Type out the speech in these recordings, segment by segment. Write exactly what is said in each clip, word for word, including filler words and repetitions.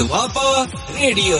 Doaba radio.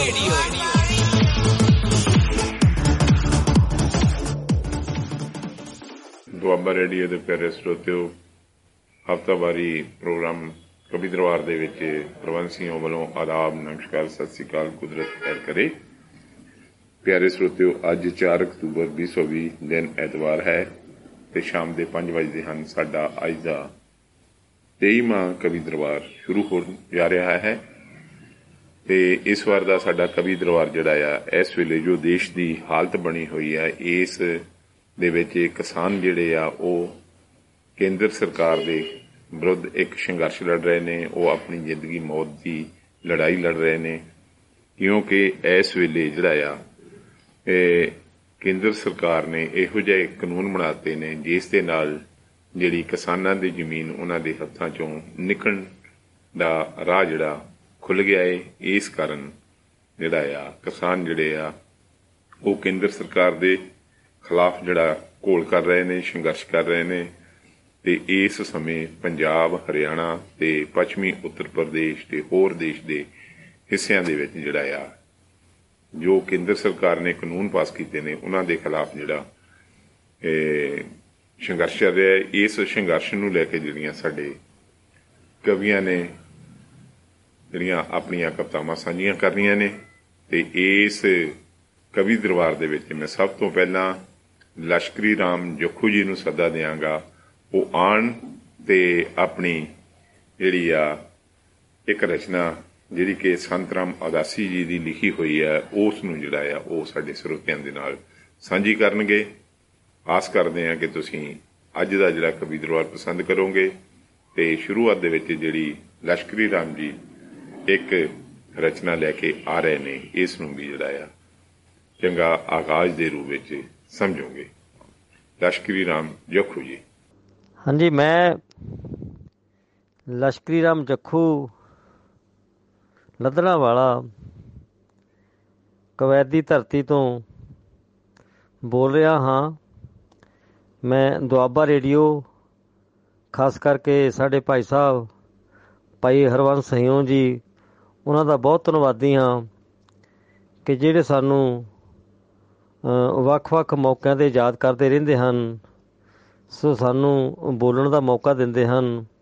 Doaba radio ਦੇ ਪਿਆਰੇ ਸਰੋਤਿਓ, ਹਫ਼ਤਾਵਾਰੀ ਪ੍ਰੋਗਰਾਮ ਕਵੀ ਦਰਬਾਰ ਦੇ ਵਿੱਚ ਪ੍ਰਬੰਧਸੀਆਂ ਵੱਲੋਂ ਆਦਾਬ, ਨਮਸਕਾਰ, ਸਤਿ ਸ੍ਰੀ ਅਕਾਲ, ਕੁਦਰਤ ਖੈਰ ਕਰੇ। ਪਿਆਰੇ ਸਰੋਤਿਓ, ਅੱਜ ਚਾਰ ਅਕਤੂਬਰ ਵੀਹ ਸੌ ਵੀਹ ਦਿਨ ਐਤਵਾਰ ਹੈ ਤੇ ਸ਼ਾਮ ਦੇ ਪੰਜ ਵਜੇ ਹਨ। ਸਾਡਾ ਅੱਜ ਦਾ ਤੇਈਵਾਂ ਕਵੀ ਦਰਬਾਰ ਸ਼ੁਰੂ ਹੋਣ ਜਾ ਰਿਹਾ ਹੈ ਤੇ ਇਸ ਵਾਰ ਦਾ ਸਾਡਾ ਕਵੀ ਦਰਬਾਰ ਜਿਹੜਾ ਆ, ਇਸ ਵੇਲੇ ਜੋ ਦੇਸ਼ ਦੀ ਹਾਲਤ ਬਣੀ ਹੋਈ ਹੈ, ਇਸ ਦੇ ਵਿੱਚ ਕਿਸਾਨ ਜਿਹੜੇ ਆ ਉਹ ਕੇਂਦਰ ਸਰਕਾਰ ਦੇ ਵਿਰੁੱਧ ਇੱਕ ਸੰਘਰਸ਼ ਲੜ ਰਹੇ ਨੇ। ਉਹ ਆਪਣੀ ਜ਼ਿੰਦਗੀ ਮੌਤ ਦੀ ਲੜਾਈ ਲੜ ਰਹੇ ਨੇ, ਕਿਉਂਕਿ ਇਸ ਵੇਲੇ ਜਿਹੜਾ ਆ ਇਹ ਕੇਂਦਰ ਸਰਕਾਰ ਨੇ ਇਹੋ ਜਿਹੇ ਕਾਨੂੰਨ ਬਣਾਤੇ ਨੇ ਜਿਸ ਦੇ ਨਾਲ ਜਿਹੜੀ ਕਿਸਾਨਾਂ ਦੀ ਜ਼ਮੀਨ ਉਹਨਾਂ ਦੇ ਹੱਥਾਂ ਚੋਂ ਨਿਕਲਣ ਦਾ ਰਾਹ ਜਿਹੜਾ ਖੁੱਲ੍ਹ ਗਿਆ ਹੈ। ਇਸ ਕਾਰਨ ਜਿਹੜਾ ਆ ਕਿਸਾਨ ਜਿਹੜੇ ਆ ਉਹ ਕੇਂਦਰ ਸਰਕਾਰ ਦੇ ਖਿਲਾਫ ਜਿਹੜਾ ਘੋਲ ਕਰ ਰਹੇ ਨੇ, ਸੰਘਰਸ਼ ਕਰ ਰਹੇ ਨੇ ਤੇ ਇਸ ਸਮੇਂ ਪੰਜਾਬ, ਹਰਿਆਣਾ ਤੇ ਪੱਛਮੀ ਉੱਤਰ ਪ੍ਰਦੇਸ਼ ਤੇ ਹੋਰ ਦੇਸ਼ ਦੇ ਹਿੱਸਿਆਂ ਦੇ ਵਿੱਚ ਜਿਹੜਾ ਆ ਜੋ ਕੇਂਦਰ ਸਰਕਾਰ ਨੇ ਕਾਨੂੰਨ ਪਾਸ ਕੀਤੇ ਨੇ ਉਹਨਾਂ ਦੇ ਖਿਲਾਫ ਜਿਹੜਾ ਸੰਘਰਸ਼ ਚੱਲ ਰਿਹਾ ਹੈ। ਇਸ ਸੰਘਰਸ਼ ਨੂੰ ਲੈ ਕੇ ਜਿਹੜੀਆਂ ਸਾਡੇ ਕਵੀਆਂ ਨੇ ਜਿਹੜੀਆਂ ਆਪਣੀਆਂ ਕਵਿਤਾਵਾਂ ਸਾਂਝੀਆਂ ਕਰ ਰਹੀਆਂ ਨੇ ਤੇ ਇਸ ਕਵੀ ਦਰਬਾਰ ਦੇ ਵਿੱਚ ਮੈਂ ਸਭ ਤੋਂ ਪਹਿਲਾਂ ਲਸ਼ਕਰੀ ਰਾਮ ਜੱਖੂ ਜੀ ਨੂੰ ਸੱਦਾ ਦਿਆਂਗਾ। ਉਹ ਆਉਣ ਤੇ ਆਪਣੀ ਜਿਹੜੀ ਆ ਇੱਕ ਰਚਨਾ ਜਿਹੜੀ ਕਿ ਸੰਤ ਰਾਮ ਉਦਾਸੀ ਜੀ ਦੀ ਲਿਖੀ ਹੋਈ ਹੈ, ਉਸ ਨੂੰ ਜਿਹੜਾ ਆ ਉਹ ਸਾਡੇ ਸਰੋਤਿਆਂ ਦੇ ਨਾਲ ਸਾਂਝੀ ਕਰਨਗੇ। ਆਸ ਕਰਦੇ ਹਾਂ ਕਿ ਤੁਸੀਂ ਅੱਜ ਦਾ ਜਿਹੜਾ ਕਵੀ ਦਰਬਾਰ ਪਸੰਦ ਕਰੋਗੇ ਤੇ ਸ਼ੁਰੂਆਤ ਦੇ ਵਿੱਚ ਜਿਹੜੀ ਲਸ਼ਕਰੀ ਰਾਮ ਜੀ ਇੱਕ ਰਚਨਾ ਲੈ ਕੇ ਆ ਰਹੇ ਨੇ, ਇਸ ਨੂੰ ਵੀ ਜਿਹੜਾ ਆ ਚੰਗਾ ਆਗਾਜ਼ ਦੇ ਰੂਪ ਵਿੱਚ ਸਮਝੋਗੇ। ਲਸ਼ਕਰੀ ਰਾਮ ਜੱਖੂ ਜੀ। ਹਾਂਜੀ, ਮੈਂ ਲਸ਼ਕਰੀ ਰਾਮ ਜੱਖੂ ਲੱਧਣਾ ਵਾਲਾ ਕਵੈਤ ਦੀ ਧਰਤੀ ਤੋਂ ਬੋਲ ਰਿਹਾ ਹਾਂ। ਮੈਂ ਦੁਆਬਾ ਰੇਡੀਓ, ਖਾਸ ਕਰਕੇ ਸਾਡੇ ਭਾਈ ਸਾਹਿਬ ਭਾਈ ਹਰਵੰਸ ਸਿੰਘ ਜੀ, ਉਹਨਾਂ ਦਾ ਬਹੁਤ ਧੰਨਵਾਦੀ ਹਾਂ ਕਿ ਜਿਹੜੇ ਸਾਨੂੰ ਵੱਖ-ਵੱਖ ਮੌਕਿਆਂ 'ਤੇ ਯਾਦ ਕਰਦੇ ਰਹਿੰਦੇ ਹਨ, ਸੋ ਸਾਨੂੰ ਬੋਲਣ ਦਾ ਮੌਕਾ ਦਿੰਦੇ ਹਨ